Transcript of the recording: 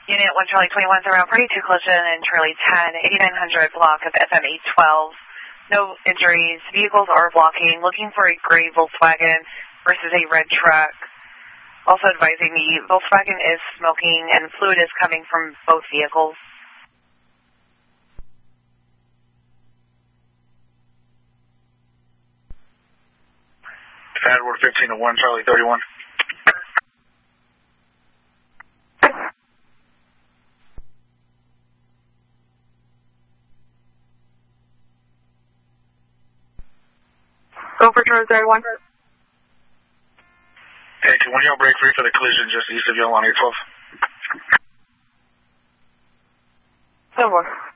Unit 1 Charlie 21 around party 2 collision and Charlie 10, 8900 block of FM 812. No injuries. Vehicles are blocking. Looking for a gray Volkswagen versus a red truck. Also advising the Volkswagen is smoking and fluid is coming from both vehicles. Edward 15 to 1 Charlie 31. Go for Charlie 31. Hey, can one of y'all break free for the collision just east of y'all on 812? Over.